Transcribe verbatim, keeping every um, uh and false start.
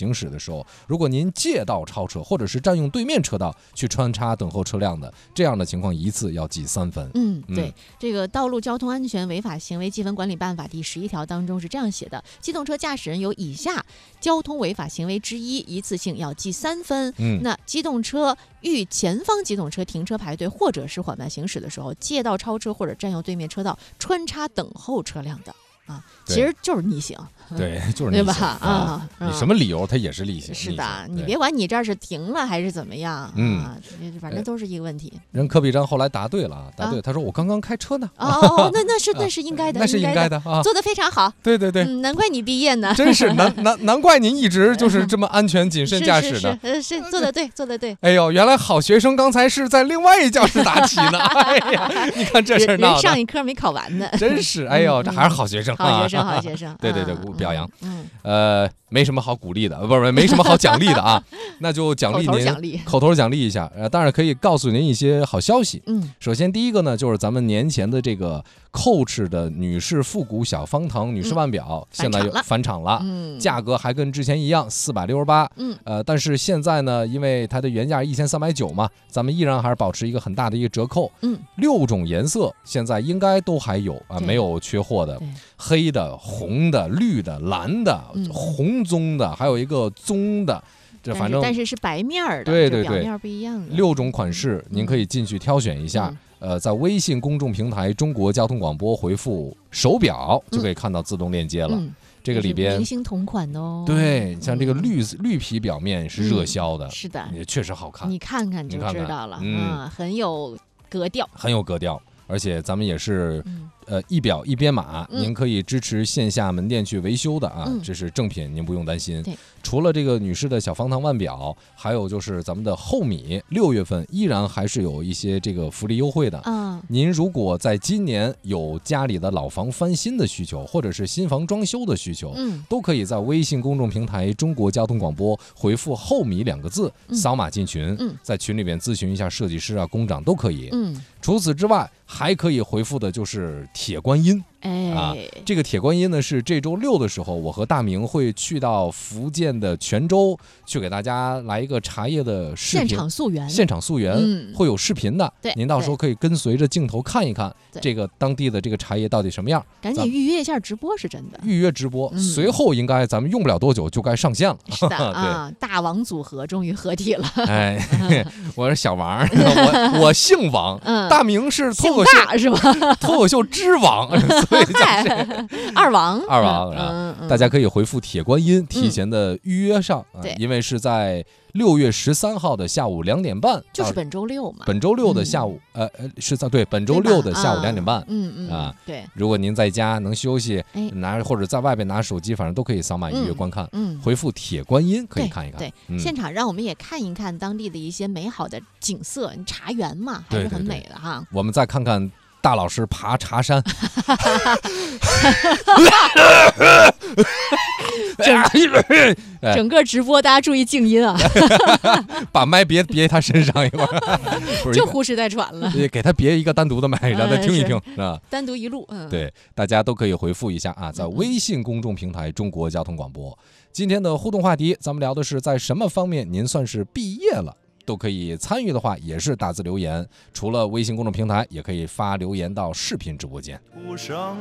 行驶的时候，如果您借道超车或者是占用对面车道去穿插等候车辆的，这样的情况一次要记三分。 嗯，对，嗯、这个《道路交通安全违法行为记分管理办法》第十一条当中是这样写的：机动车驾驶人有以下交通违法行为之一，一次性要记三分。嗯，那机动车遇前方机动车停车排队或者是缓慢行驶的时候，借道超车或者占用对面车道穿插等候车辆的。啊，其实就是逆行， 对，就是逆行， 对吧？啊， 你什么理由它也是逆行。 是的，你别管你这儿是停了还是怎么样，嗯，反正都是一个问题。 人柯比章后来答对了，答对，他说我刚刚开车呢。 哦，那那是那是应该的， 那是应该的啊， 做得非常好。 对对对， 难怪你毕业呢。 真是难难难怪您一直就是这么安全谨慎驾驶的。 是是做得对，做得对。 哎呦，原来好学生刚才是在另外一教室答题呢。哎呀，你看这事闹的， 上一科没考完呢。 真是，哎呦，这还是好学生。 好学生，好学生， 对对对，表扬。嗯，呃，没什么好鼓励的，不是没什么好奖励的啊，那就奖励您，口头奖励一下。呃，当然可以告诉您一些好消息。嗯，首先第一个呢，就是咱们年前的这个 Coach 的女士复古小方糖女士腕表，现在又返场了，嗯，价格还跟之前一样，四百六十八。嗯，呃，但是现在呢，因为它的原价一千三百九嘛，咱们依然还是保持一个很大的一个折扣。嗯，六种颜色现在应该都还有啊，没有缺货的，黑的、红的、绿的、蓝的、嗯、红棕的，还有一个棕的，这反正但是但是是白面的， 对对对， 表面不一样的。 六种款式，您可以进去挑选一下。嗯呃，在微信公众平台中国交通广播回复手表就可以看到自动链接了。嗯、这个里边明星同款哦。 对，像这个绿、嗯、绿皮表面是热销的， 嗯、是的， 也确实好看。 你看看就知道了，看看嗯、啊，很有格调， 很有格调。而且咱们也是，呃，一表一编码，嗯、您可以支持线下门店去维修的啊，嗯、这是正品，您不用担心。除了这个女士的小方糖腕表，还有就是咱们的厚米，六月份依然还是有一些这个福利优惠的。嗯，您如果在今年有家里的老房翻新的需求，或者是新房装修的需求，嗯，都可以在微信公众平台中国交通广播回复厚米两个字，扫码进群，嗯，在群里面咨询一下设计师啊、工长都可以。嗯，除此之外，还可以回复的就是铁观音。哎，啊，这个铁观音呢是这周六的时候，我和大明会去到福建的泉州，去给大家来一个茶叶的视频， 现场溯源， 现场溯源，嗯、会有视频的。 对， 您到时候可以跟随着镜头看一看这个当地的这个茶叶到底什么样。 赶紧预约一下直播是真的， 预约直播，嗯、随后应该咱们用不了多久就该上线了。 是的啊，大王组合终于合体了。 哎，我是小王，我我姓王，嗯、大明是脱口秀是吧？ 脱口秀之王。 二王， 二王啊！大家可以回复铁观音，提前的预约上啊，因为是在六月十三号的下午两点半， 就是本周六嘛。 本周六的下午，呃呃，是在对本周六的下午两点半， 嗯嗯啊， 对。 如果您在家能休息，拿或者在外边拿手机，反正都可以扫码预约观看。嗯，回复铁观音可以看一看。 对，现场让我们也看一看当地的一些美好的景色，茶园嘛，还是很美的哈。 我们再看看。大老师爬茶山， 整整个直播大家注意静音啊， 把麦别别他身上一会儿， 就呼哧带喘了， 给他别一个单独的麦，让他听一听啊， 单独一路，嗯， 对，大家都可以回复一下啊，在微信公众平台中国交通广播。今天的互动话题，咱们聊的是在什么方面您算是毕业了？都可以参与的话，也是打字留言。除了微信公众平台，也可以发留言到视频直播间。